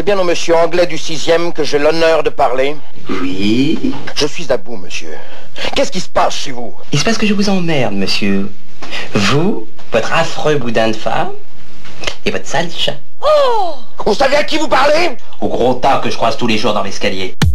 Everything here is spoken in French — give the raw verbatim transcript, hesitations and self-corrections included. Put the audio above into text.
bien au monsieur anglais du sixième que j'ai l'honneur de parler? Oui. Je suis à bout, monsieur. Qu'est-ce qui se passe chez vous? Il se passe que je vous emmerde, monsieur. Vous, votre affreux boudin de femme, et votre sale chat. Oh! Vous savez à qui vous parlez? Au gros tas que je croise tous les jours dans l'escalier.